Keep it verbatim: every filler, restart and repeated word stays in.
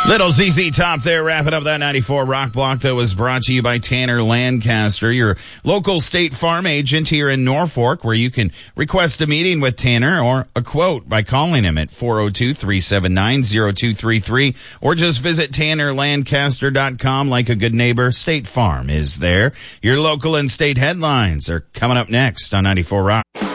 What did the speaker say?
Little Z Z Top there, wrapping up that ninety-four Rock Block that was brought to you by Tanner Lancaster, your local State Farm agent here in Norfolk, where you can request a meeting with Tanner or a quote by calling him at four oh two, three seven nine, oh two three three or just visit tanner lancaster dot com. Like a good neighbor, State Farm is there. Your local and state headlines are coming up next on ninety-four Rock.